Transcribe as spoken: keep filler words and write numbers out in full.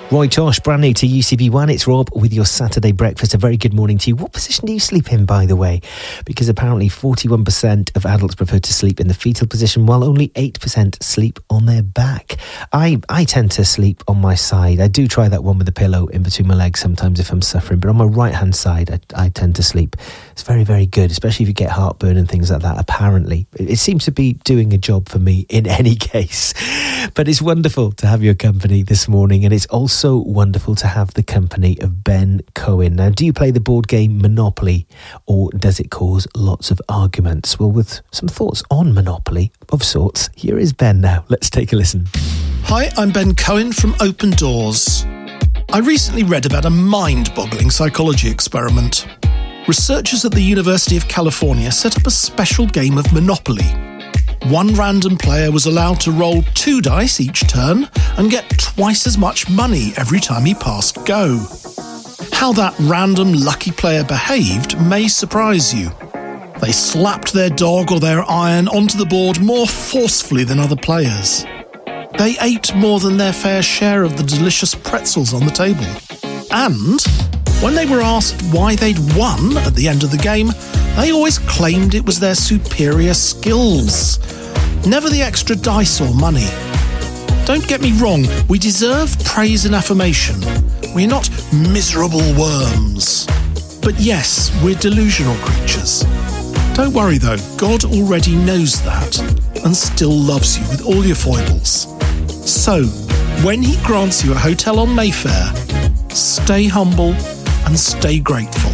Roy Tosh, brand new to U C B one. It's Rob with your Saturday breakfast. A very good morning to you. What position do you sleep in, by the way? Because apparently forty-one percent of adults prefer to sleep in the fetal position, while only eight percent sleep on their back. I, I tend to sleep on my side. I do try that one with a pillow in between my legs sometimes if I'm suffering, but on my right-hand side, I, I tend to sleep. It's very, very good, especially if you get heartburn and things like that, apparently. It, it seems to be doing a job for me in any case. But it's wonderful to have your company this morning, and it's also so wonderful to have the company of Ben Cohen. Now, do you play the board game Monopoly, or does it cause lots of arguments? Well, with some thoughts on Monopoly of sorts, here is Ben now. Let's take a listen. Hi, I'm Ben Cohen from Open Doors. I recently read about a mind-boggling psychology experiment. Researchers at the University of California set up a special game of Monopoly. One random player was allowed to roll two dice each turn and get twice as much money every time he passed go. How that random lucky player behaved may surprise you. They slapped their dog or their iron onto the board more forcefully than other players. They ate more than their fair share of the delicious pretzels on the table. And when they were asked why they'd won at the end of the game, they always claimed it was their superior skills, never the extra dice or money. Don't get me wrong, we deserve praise and affirmation. We're not miserable worms. But yes, we're delusional creatures. Don't worry though, God already knows that and still loves you with all your foibles. So, when he grants you a hotel on Mayfair, stay humble and stay grateful.